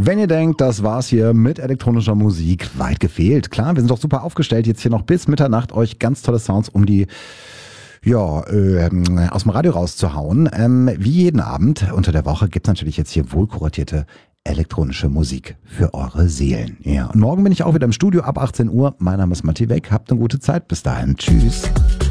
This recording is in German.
Wenn ihr denkt, das war's hier mit elektronischer Musik, weit gefehlt. Klar, wir sind doch super aufgestellt, jetzt hier noch bis Mitternacht euch ganz tolle Sounds aus dem Radio rauszuhauen. Wie jeden Abend unter der Woche gibt's natürlich jetzt hier wohlkuratierte elektronische Musik für eure Seelen. Ja, und morgen bin ich auch wieder im Studio ab 18 Uhr. Mein Name ist Matti Weck. Habt eine gute Zeit. Bis dahin. Tschüss.